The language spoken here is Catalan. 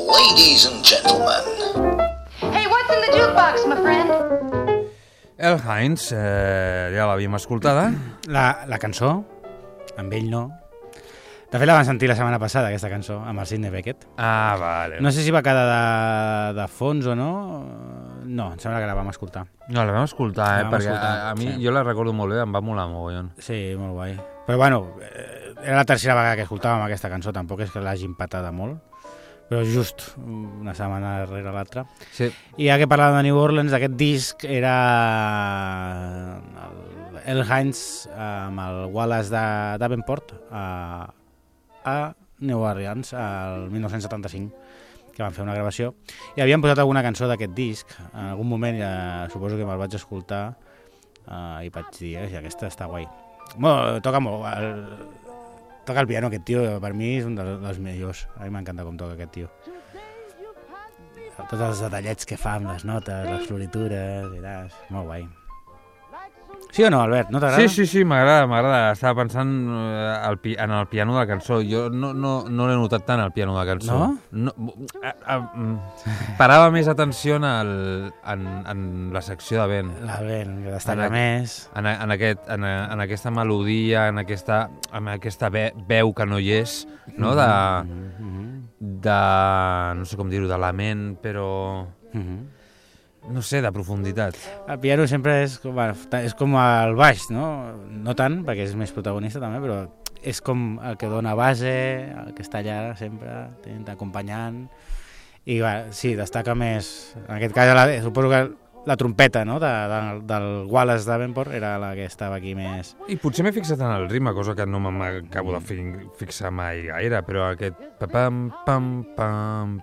Ladies and gentlemen. Hey, what's in the jukebox, my friend? El Heinz, ja l'havíem escoltada. La cançó, amb ell no. De fet, la vam sentir la setmana passada, aquesta cançó, amb el Sidney Bechet. Ah, vale. No sé si va quedar de fons o no. No, em sembla que la vam escoltar. No, la vam escoltar, La vam perquè escoltar, a mi sí. Jo la recordo molt bé, em va molar mogollon. Sí, molt guai. Però bueno, era la tercera vegada que escoltàvem aquesta cançó, tampoc és que l'hagi empatada molt, però just una setmana darrere l'altra. Sí. I ja que parlàvem de New Orleans, aquest disc era el Heinz amb el Wallace de Davenport a New Orleans el 1975, que van fer una gravació, i havien posat alguna cançó d'aquest disc. En algun moment ja suposo que me'l vaig escoltar i vaig dir, aquesta està guai. Bueno, toca molt, toca el piano aquest tio, per mi és un dels millors. A mi m'encanta com toca aquest tio. Tots els detallets que fa amb les notes, les floritures, molt guai. Sí o no, Albert? No t'agrada? Sí, m'agrada. Estava pensant en el piano de la cançó. Jo no l'he notat tant, el piano de la cançó. No? Parava més atenció en la secció de vent. La vent, que destaca més. En aquesta melodia, en aquesta veu que no hi és, no? De no sé com dir-ho, de lament, però... No sé, de profunditat. El piano sempre és com el baix, no? No tant, perquè és més protagonista també, però és com el que dona base, el que està allà sempre, acompanyant. I sí, destaca més... En aquest cas, suposo que la trompeta, no? Del Wallace Davenport era la que estava aquí més... I potser m'he fixat en el ritme, cosa que no m'acabo de fixar mai gaire, però aquest... Pam, pam, pam,